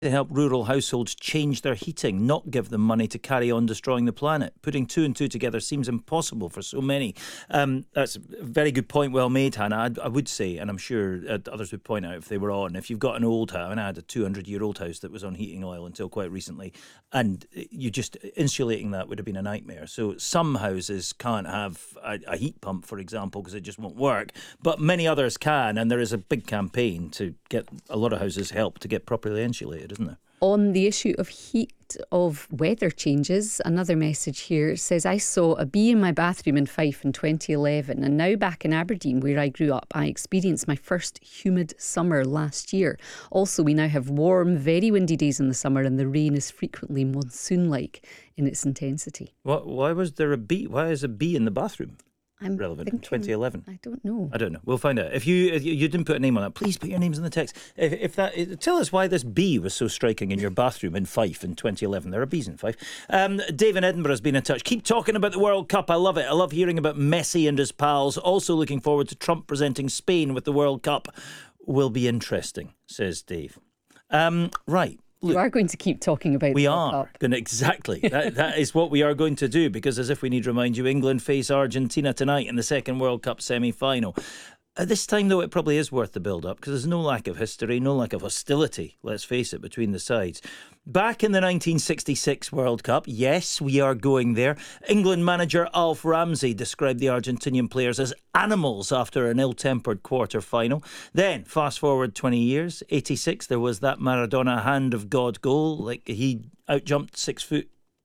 to help rural households change their heating, not give them money to carry on destroying the planet. Putting two and two together seems impossible for so many. That's a very good point, well made, Hannah. I would say, and I'm sure others would point out if they were on, if you've got an old house, and I had a 200-year-old house that was on heating oil until quite recently, and you just insulating that would have been a nightmare. So some houses can't have a heat pump, for example, because it just won't work, but many others can, and there is a big campaign to get a lot of houses help to get properly insulated, isn't there? On the issue of heat, of weather changes, another message here says, I saw a bee in my bathroom in Fife in 2011, and now back in Aberdeen where I grew up, I experienced my first humid summer last year. Also, we now have warm, very windy days in the summer, and the rain is frequently monsoon-like in its intensity. Why was there a bee? Why is a bee in the bathroom? I'm relevant thinking, in 2011. I don't know. We'll find out. If you didn't put a name on that, please put your names in the text. Tell us why this bee was so striking in your bathroom in Fife in 2011. There are bees in Fife. Dave in Edinburgh has been in touch. Keep talking about the World Cup. I love it. I love hearing about Messi and his pals. Also looking forward to Trump presenting Spain with the World Cup. Will be interesting, says Dave. Right. Look, you are going to keep talking about we the are World Cup. going to, exactly. that is what we are going to do, because as if we need to remind you, England face Argentina tonight in the second World Cup semi-final. At this time, though, it probably is worth the build-up, because there's no lack of history, no lack of hostility, let's face it, between the sides. Back in the 1966 World Cup, yes, we are going there, England manager Alf Ramsey described the Argentinian players as animals after an ill-tempered quarter-final. Then, fast forward 20 years, 86, there was that Maradona hand of God goal, like he outjumped 6 foot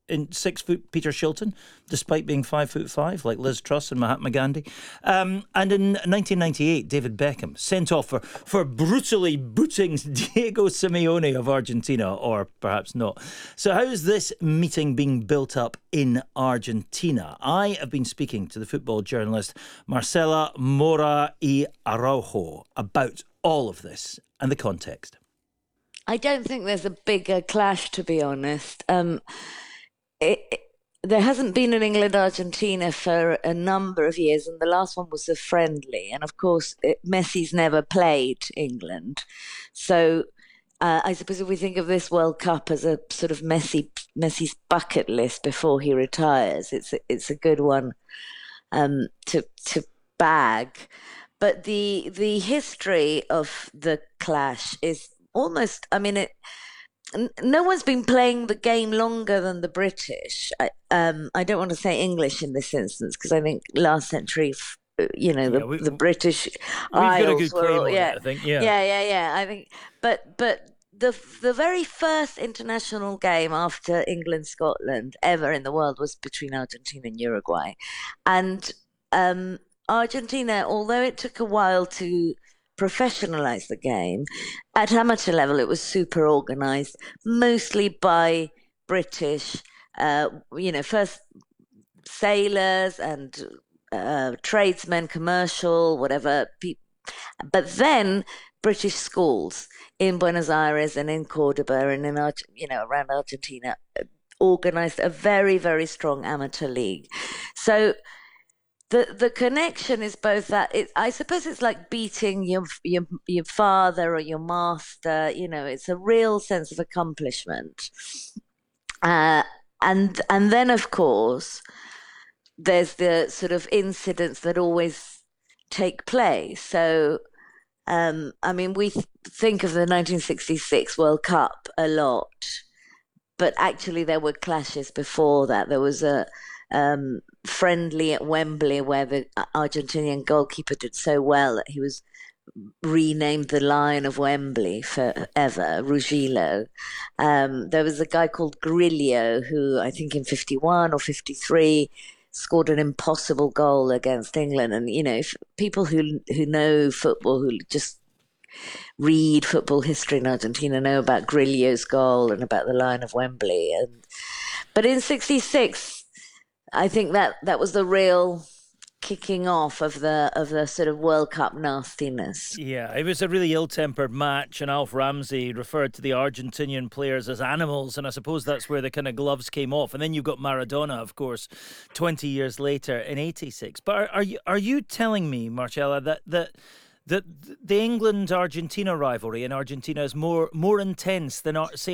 Peter Shilton, despite being 5'5", like Liz Truss and Mahatma Gandhi. And in 1998, David Beckham sent off for brutally booting Diego Simeone of Argentina, or perhaps not. So how is this meeting being built up in Argentina? I have been speaking to the football journalist Marcela Mora y Araujo about all of this and the context. I don't think there's a bigger clash, to be honest. There hasn't been an England-Argentina for a number of years, and the last one was a friendly. And of course, Messi's never played England. So I suppose if we think of this World Cup as a sort of Messi's bucket list before he retires, it's a good one to bag. But the history of the clash is almost, no one's been playing the game longer than the British. I don't want to say English in this instance, because I think last century, the British Isles were, I think, I think, but the very first international game after England-Scotland ever in the world was between Argentina and Uruguay, and Argentina, although it took a while to professionalize the game, at amateur level it was super organized, mostly by British first sailors and tradesmen, commercial, whatever, but then British schools in Buenos Aires and in Cordoba and in around Argentina organized a very, very strong amateur league. So the connection is both that I suppose it's like beating your father or your master. It's a real sense of accomplishment, and then of course there's the sort of incidents that always take place. So we think of the 1966 World Cup a lot, but actually there were clashes before that. There was a friendly at Wembley where the Argentinian goalkeeper did so well that he was renamed the Lion of Wembley forever, Ruggiero. There was a guy called Grillo who I think in 51 or 53 scored an impossible goal against England. And if people who know football, who just read football history in Argentina, know about Grillo's goal and about the Lion of Wembley. But in 66, I think that was the real kicking off of the sort of World Cup nastiness. Yeah, it was a really ill-tempered match, and Alf Ramsey referred to the Argentinian players as animals, and I suppose that's where the kind of gloves came off. And then you've got Maradona, of course, 20 years later in 86. But are you telling me, Marcella, that the England-Argentina rivalry in Argentina is more intense than, say,